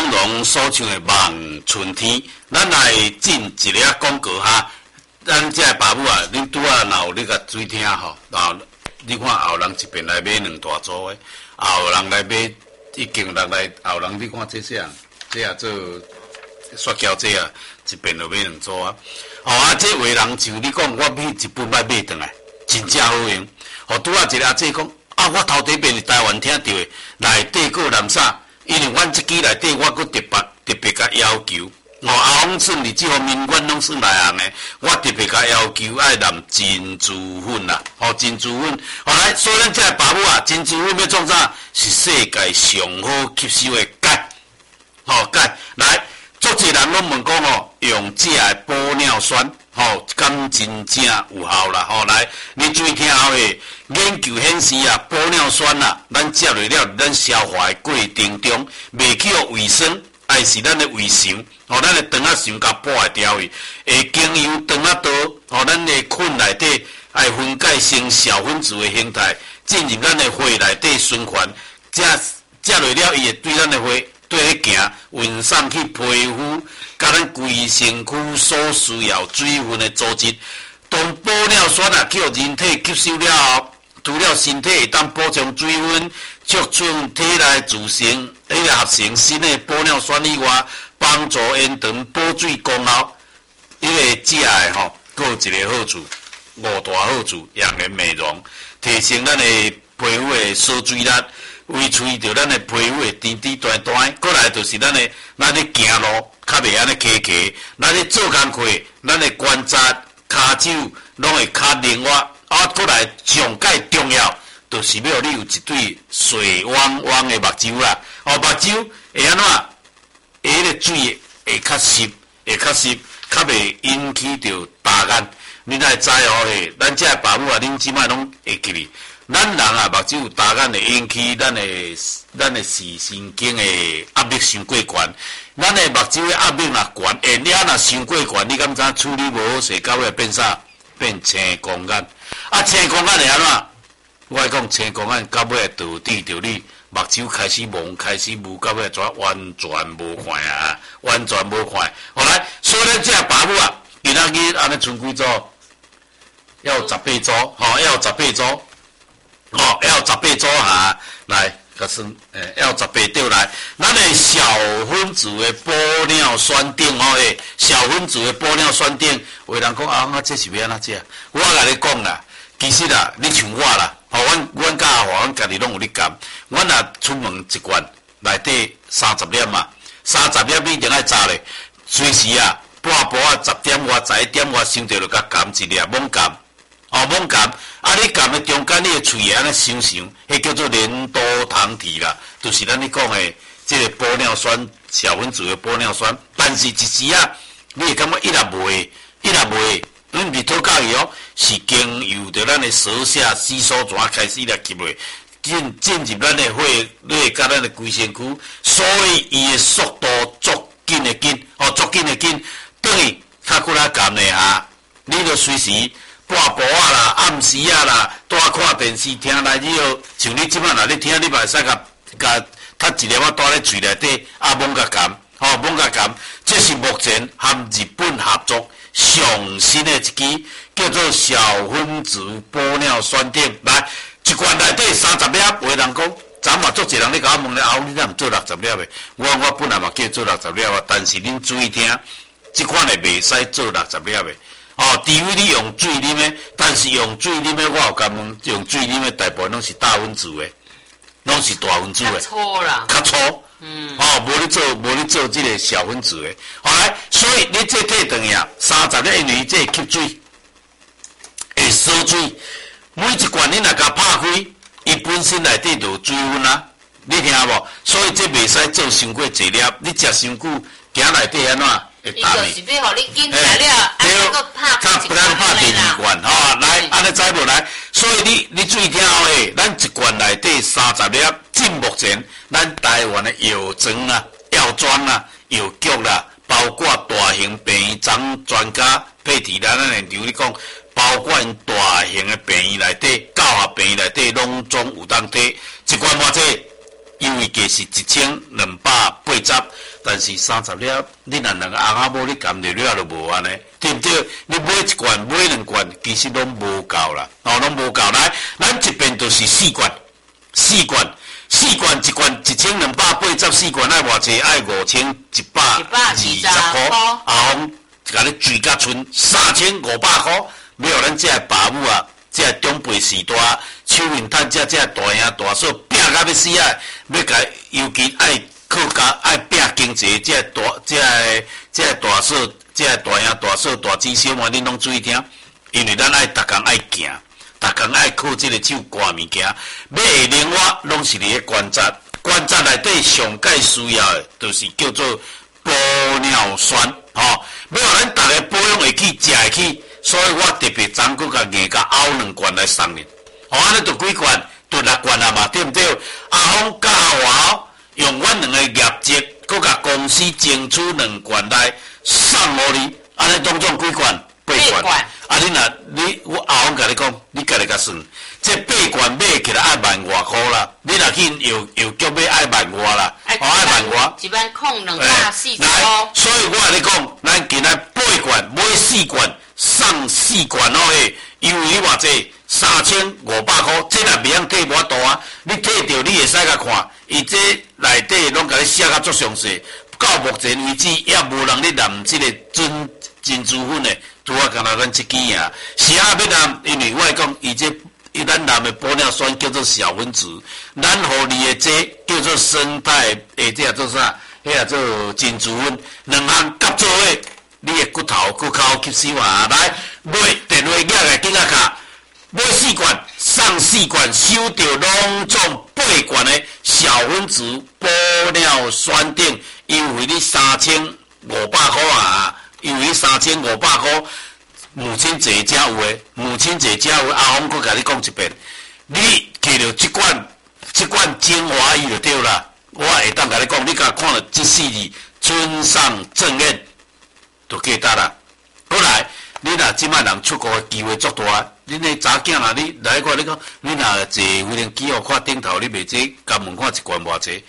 张荣所唱的《望春天》，咱来进一个广告哈。咱这爸母啊，恁拄啊，若有你甲注意听吼，你看后人一边来买两大组的，后人来买已经来后人，你看这啥？这啊做塑胶这啊，一边就买两组啊。这话人像你讲，我买一本买回来，真正好用。拄啊一个阿姐讲，我头底遍台湾听到的，内底个南啥？因为阮即支内底，我佫特别甲要求，阿翁算伫即方面，阮拢算内行诶。我特别甲要求爱淋珍珠粉啦，珍珠粉。来，所以咱这爸母啊，珍珠粉要创啥？是世界上好吸收诶钙，钙。来，足侪人拢问讲用这玻尿酸。敢真正有效啦！来，你注意听好诶。研究显示啊，玻尿酸啊，咱接落了咱消化诶过程中，未去互卫生，还是咱诶胃肠，咱诶肠仔肠甲破坏掉去，会经由肠仔道，咱诶菌内底爱分解成小分子诶形态，进入咱诶血内底循环，接落了伊会对咱诶血。对咧行，运送去皮肤，甲咱规身躯所需要水分的组织。当玻尿酸啊，去互人体吸收了后，除了身体会当补充水分，促进体内自成合成新的玻尿酸以外，帮助延长补水功效。因为这个佫有一个好处，五大好处，养颜美容，提升咱的皮肤的锁水力。维持着咱的皮肤会甜甜短短，过来就是咱咧行路较袂安尼磕磕，咱咧做工课，咱的关节、骹手拢会较灵活。过来上界重要，就是要你有一对水汪汪的目睭啦。目睭会安怎？迄个水会较湿，较袂引起着大眼。你来知嘿，咱这爸母啊，恁即摆拢会记哩。咱人啊，目睭有大眼会引起咱的视神经的压力伤过悬。咱的目睭的压力若悬，眼压若伤过悬，你敢知处理无好势，到尾变啥？变青光眼。青光眼会安怎？我讲青光眼到尾导致着你目睭开始蒙，到尾完全无看啊，完全无看。来，所以咱这爸母啊，今仔日安尼剩几组？要有18组，要有18组。要18组哈，来，可是要18对来，咱的小分子的玻尿酸锭小分子的玻尿酸锭，有人讲我这是要安怎食？我甲你讲啦，其实啦，你像我啦，阮甲阿华，阮家己拢有咧干，阮若出门一罐内底30粒嘛，30粒你一定爱炸咧，随时啊，半晡啊10点外11点外想着就甲含一粒猛含。猛含，你含的中间，你的喙安尼想，迄叫做粘多糖体啦，就是咱咧讲的这个玻尿酸小分子的玻尿酸。但是一时啊，你会感觉一袂，因为土教伊是经由着咱的舌下吸收怎开始来吸落，进入咱的血液甲咱的规身躯，所以伊的速度足紧，等于较骨仔含的哈，你就随时。半晡啊啦，暗时啊啦，带看电视听来以后，像你即摆若咧听，你嘛会使甲踢一粒仔带咧喙内底，猛甲含，这是目前和日本合作上新的一支叫做小分子玻尿酸锭。来，一罐内底30粒，有人讲，昨嘛足侪人咧甲我问咧，你怎毋做60粒的？我本来嘛叫做60粒啊，但是恁注意听，即款的袂使做60粒的。除非你用水啉的，但是用水啉的，我有甲问，用水啉的大部分拢是大分子的，拢是大分子的，较粗啦，较粗。无咧做这个小分子的。来，所以你这体长呀，30粒，因为这吸水，会锁水。每一罐你若甲拍开，伊本身内底就有水分啊，你听无？所以这袂使做伤过济粒，你食伤久，行内底安怎？ 伊就是要互你紧材料，个拍第2罐来，安尼知无来？所以你注意听咱一罐内底30粒，至目前咱台湾的药妆啊、药妆啊、药局啦，包括大型病院专家配合咱现场咧讲，包括因大型的病院内底、教学病院内底，拢总有当摕一罐偌济，因为规价是1280，但是30粒，你若两个翁仔某你含着了就无安尼，对不对？你买一罐买2罐，其实拢无够啦，拢无够。来，咱这边就是4罐一罐1284罐爱偌济？爱5120块。阿峰甲你追甲剩3500块，要咱这爸母啊，这长辈时代手面趁这大兄大嫂拼甲要死啊！要甲尤其爱靠家爱拼经济，这大嫂、这大兄大嫂、大姊小妹，恁拢注意听，因为咱爱逐工爱行。逐工爱靠这个手挂物件，买的另外拢是伫咧关节内底上界需要的，就是叫做玻尿酸，要咱逐个保养会起、食会起，所以我特别昨搁甲硬甲熬2罐来送你，安尼就几罐，就6罐啊嘛，对不对？阿峰甲阿华用阮2个业绩，搁甲公司争取2罐来送互你，安尼总共几罐？8罐。啊！我阿峰甲你讲，你家己甲算，这8罐买起来爱10000外块啦。你若去邮局买爱10000外啦，爱10000外。 一万控240块。 所以我甲你讲，咱今仔8罐买4罐，送4罐哦嘿，优惠偌济？3500块，这若袂晓退无多啊！你退着，你会使甲看，伊这内底拢甲你写甲足详细。到目前为止，也无人咧染这个珍珠粉的。拄啊，敢若咱这支啊，是啊，要染，因为我来讲，咱染的玻尿酸叫做小分子，咱互你的这叫做生态，这做啥？迄做珍珠粉，2项夹做伙，你的骨头骨头吸收啊！来，买电话约来紧啊卡，买4罐，送4罐，收到隆重8罐的小分子玻尿酸锭，优惠你3500块啊！因为3500块，母亲节才有诶，阿峰佫甲你讲一遍，你摕着这罐精华液就对啦。我会当甲你讲，你甲看了这4字春上正宴，就记得啦。过来，你若即摆人出国诶机会足大，恁诶查囝啦，你来看，你讲，你若坐飞机机哦，看顶头你卖这，甲问看一罐偌济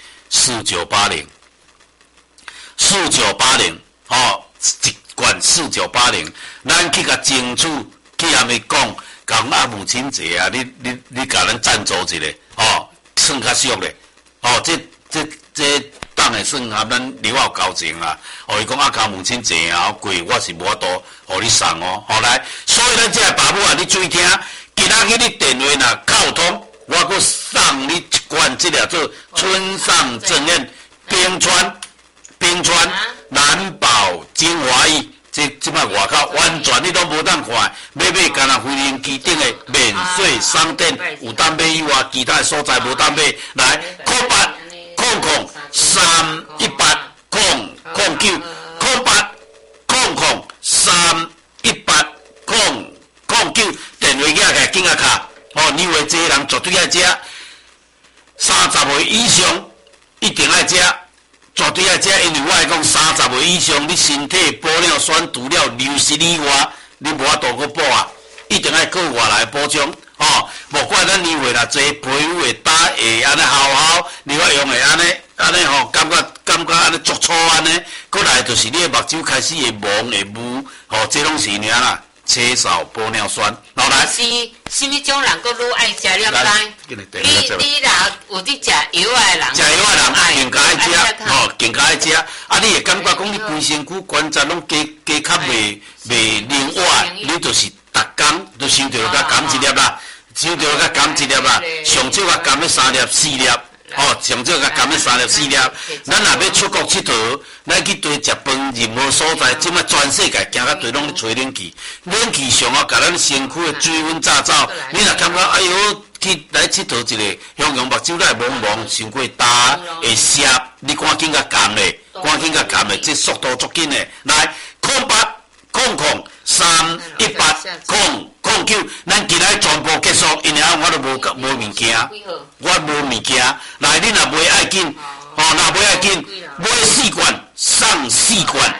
，4980，一罐4980，咱去甲争取，去阿咪讲，讲母亲节啊，你甲咱赞助一个，算较俗咧，这当然算合咱友好交情啦。伊讲甲母亲节啊贵，我是无法度互你送哦。来，所以咱这个爸母啊，你注意听，今仔日你电话若扣通，我佫送你1罐这个做春上正宴冰川蓝宝精华液，即摆外口完全你都无当看，买干那飞行机顶的免税商店有当买以外，其他所在无当买。来，08003180031800318009，电话寄来紧啊卡，你话这个人绝对爱食，30岁以上一定爱食。绝对爱食，因为我来讲30岁以上，你身体玻尿酸除了流失以外，你无法度去补啊，一定爱靠外来补充，无怪咱年岁啦，这皮肤会打会安尼好，你法用会安尼感觉安尼足粗安尼，过来就是你的目睭开始会蒙会雾，这拢是尔啦。切少玻尿酸，然后来。是，什么种人佫愈爱食了知？你若有伫食药的人，更加爱食，更加爱食。啊，你会感觉讲你规身躯关节拢加较袂灵活，你就是逐工就想着甲减一粒啦，上少甲减咧3粒4粒。上少甲减咧3粒4粒，咱若要出国佚佗，咱去对食饭任何所在，即摆全世界行到对拢咧吹冷气，冷气上甲咱身躯的水分炸走，你若感觉哎哟，去来佚佗一个，用目睭来蒙，伤过大会涩，你赶紧甲减咧，这速度足紧咧，来0800318009，咱今仔全部结束，因为我都无物件，来，你若买爱紧，买4罐送4罐，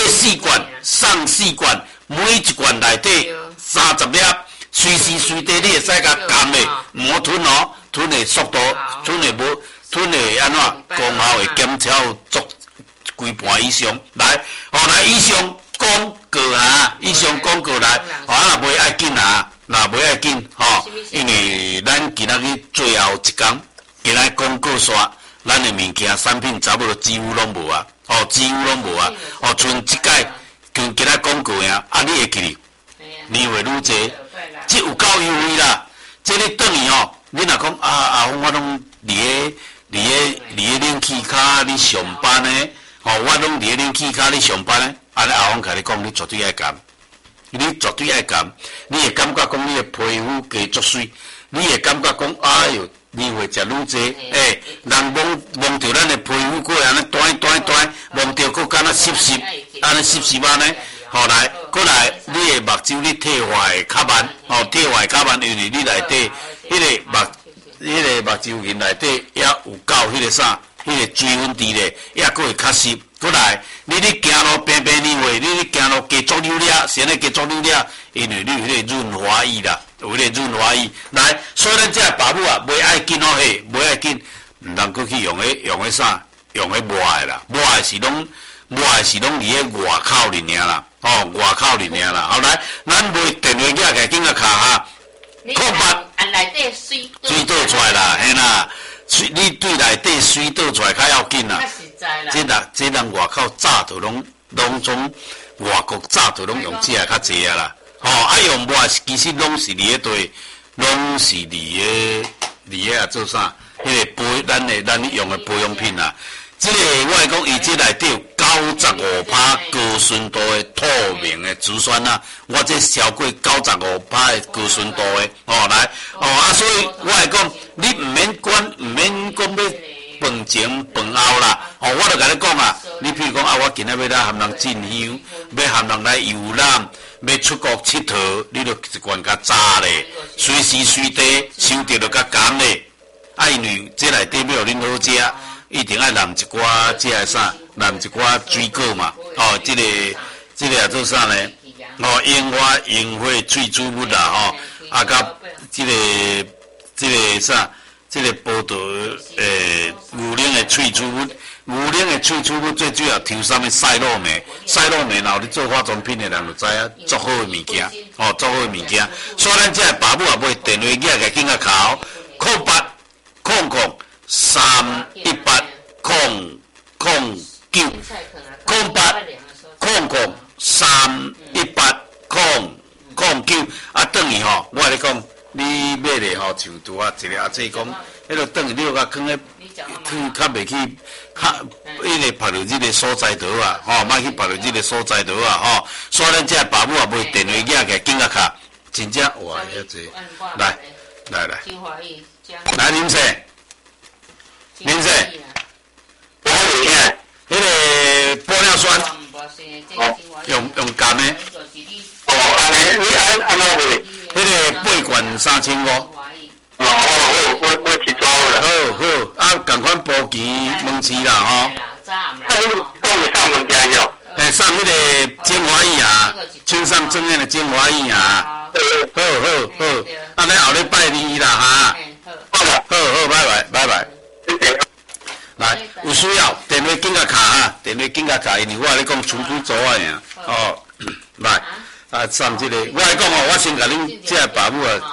每1罐内底30粒，随时随地你会使甲含的，唔好吞的速度，吞的吞会安怎功效会减少足规半以上。来，来以上广告啊，以上广告来，若袂要紧啊，若袂要紧因为咱今仔日最后一天，今仔广告刷，咱的物件产品差不多几乎拢无啊，几乎拢无啊，剩即届今仔广告呀，你会记哩？年会愈济，即有够优惠啦！即你等于你若讲阿峰我拢伫咧冷气卡咧上班呢，我拢伫咧冷气卡咧上班呢，安尼阿峰甲你讲，你绝对爱干，你绝对爱干，你会感觉讲你的皮肤加足水，你会感觉讲哎哟，年会食愈济，人摸着咱的皮肤过安尼短，摸着佫敢若湿，安尼湿安尼。来，过来，你的目睭你退化会较慢，退化较慢，因为你内底迄个目睭眼内底也有够迄个啥，迄个水分伫咧，也佫会较湿。过来，你行路平年会，你行路加足溜了，先咧加足溜了，因为你有迄个润滑液啦，有迄个润滑液。来，所以咱这爸母啊，袂爱紧袂爱紧，毋通佫去用迄啥，用迄抹的啦，抹的是拢伫咧外口里尔啦。外口里尔啦，来，咱卖电话寄来，紧甲卡哈，空白， 内底水倒出来啦，嘿啦，你对内底水倒出来较要紧啦。 较实在啦。 这人外口早就拢从外国早就拢用这较济啊啦，用抹其实拢是伫咧对，拢是伫咧啊做啥？迄个咱用的保养品啦。这个我来讲，伊这内底有95%高纯度的透明的珠酸啊，我这超过95%的高纯度的，来，所以我来讲，你毋免讲要饭前饭后啦，我就甲你讲啊，你譬如讲我今仔要来含人进香，要含人来游览，要出国佚佗，你就一罐较早咧，随时随地收着就较干咧，因为这内底要互恁好食。一定要淋一寡这个啥，淋一寡水果嘛。这个也做啥呢？樱花萃取物啦，甲这个啥，这个葡萄牛奶的萃取物，牛奶的萃取物最主要抽啥物赛洛美，赛洛美，然后你做化妆品的人就知影，足好的物件，足好的物件。所以咱这爸母也买电话寄来，紧甲考0800380908003809等于我跟你讲，你买咧像拄啊一个阿姐讲，迄个等于你甲放咧，较袂去，迄个拍到这个所在倒啊，莫去拍到这个所在倒啊，所以咱这爸母也买电话寄来，紧甲卡，真正哇，遐济，来，来啉水。恁说，迄个玻尿酸，用干的， 安怎卖？ 迄个8罐3500。 我去做啦。 好，赶快补钱问钱啦讲上物件哟。 上迄个精华液啊，村上正院的精华液啊。好，咱后礼拜2啦哈。好，拜拜。来，有需要电话紧甲卡电话紧甲卡，因为我咧讲纯粹做啊尔，来，上这个，我来讲我先甲恁这爸母啊。